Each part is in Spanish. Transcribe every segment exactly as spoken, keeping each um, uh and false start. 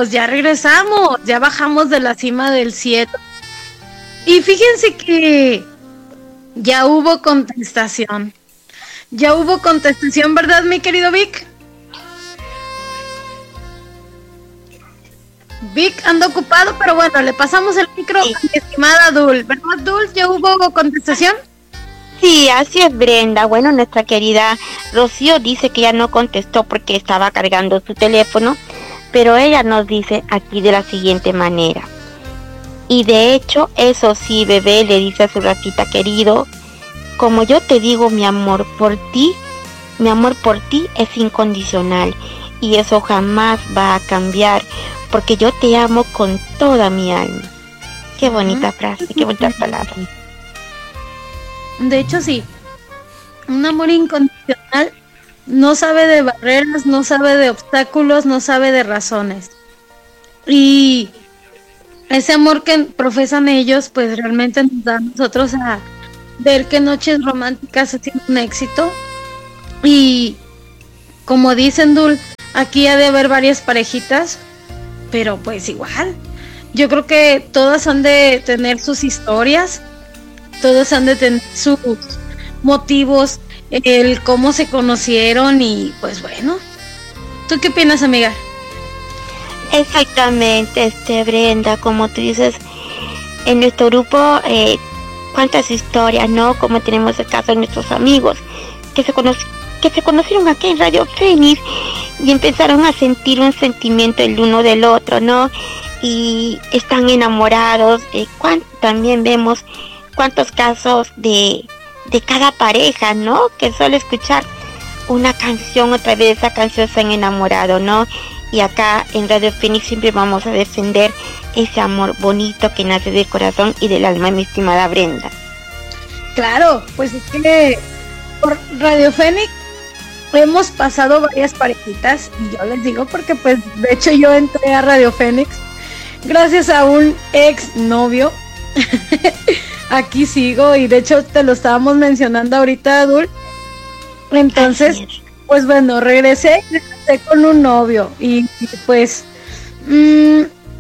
ya regresamos, ya bajamos de la cima del cielo. Y fíjense que ya hubo contestación. Ya hubo contestación, ¿verdad, mi querido Vic? Vic anda ocupado, pero bueno, le pasamos el micro sí. a mi estimada Dul. ¿Verdad, Dul? ¿Ya hubo contestación? Sí, así es, Brenda. Bueno, nuestra querida Rocío dice que ya no contestó porque estaba cargando su teléfono, pero ella nos dice aquí de la siguiente manera. Y de hecho, eso sí, bebé, le dice a su ratita querido, como yo te digo, mi amor por ti, mi amor por ti es incondicional y eso jamás va a cambiar porque yo te amo con toda mi alma. Qué bonita frase, qué bonitas palabras. De hecho, sí. Un amor incondicional no sabe de barreras, no sabe de obstáculos, no sabe de razones. Y ese amor que profesan ellos, pues realmente nos da a nosotros a ver que Noches Románticas ha sido un éxito. Y como dicen, Dul, aquí ha de haber varias parejitas, pero pues igual. Yo creo que todas han de tener sus historias, todos han de tener sus motivos, el cómo se conocieron y pues bueno. ¿Tú qué opinas, amiga? Exactamente, este Brenda, como tú dices, en nuestro grupo, eh, cuántas historias, ¿no? Como tenemos el caso de nuestros amigos que se conoc- que se conocieron aquí en Radio Fénix y empezaron a sentir un sentimiento el uno del otro, ¿no? Y están enamorados. Eh, cuán- también vemos cuántos casos de, de cada pareja, ¿no? Que suele escuchar una canción, otra vez esa canción se han enamorado, ¿no? Y acá en Radio Fénix siempre vamos a defender ese amor bonito que nace del corazón y del alma, mi estimada Brenda. Claro, pues es que por Radio Fénix hemos pasado varias parejitas y yo les digo porque pues de hecho yo entré a Radio Fénix gracias a un ex novio. Aquí sigo y de hecho te lo estábamos mencionando ahorita, Adul. Entonces, pues bueno, regresé, regresé con un novio y, y pues mmm,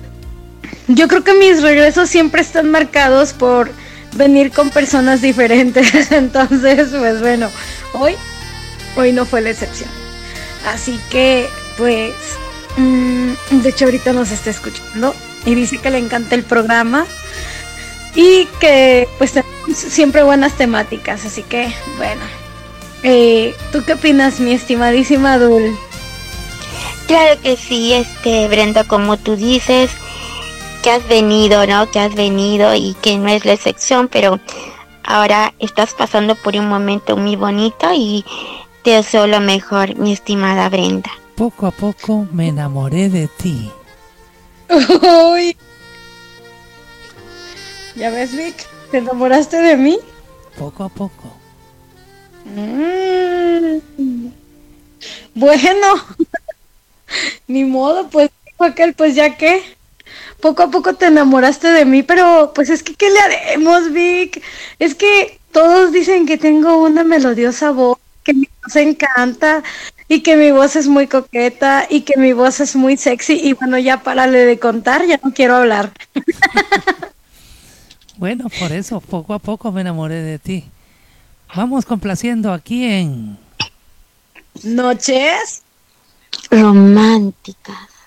yo creo que mis regresos siempre están marcados por venir con personas diferentes. Entonces, pues bueno, hoy, hoy no fue la excepción. Así que, pues, mmm, de hecho ahorita nos está escuchando y dice que le encanta el programa y que pues tenemos siempre buenas temáticas. Así que, bueno. Eh, ¿Tú qué opinas, mi estimadísima Dul? Claro que sí, este Brenda, como tú dices, que has venido, ¿no? Que has venido y que no es la excepción, pero ahora estás pasando por un momento muy bonito y te deseo lo mejor, mi estimada Brenda. Poco a poco me enamoré de ti. Uy. ¿Ya ves, Vic? ¿Te enamoraste de mí? Poco a poco. Mm. Bueno, ni modo, pues dijo aquel, pues ya que poco a poco te enamoraste de mí, pero pues es que ¿qué le haremos, Vic? Es que todos dicen que tengo una melodiosa voz, que mi voz encanta y que mi voz es muy coqueta y que mi voz es muy sexy y bueno, ya párale de contar, ya no quiero hablar. Bueno, por eso poco a poco me enamoré de ti. Vamos complaciendo aquí en Noches Románticas.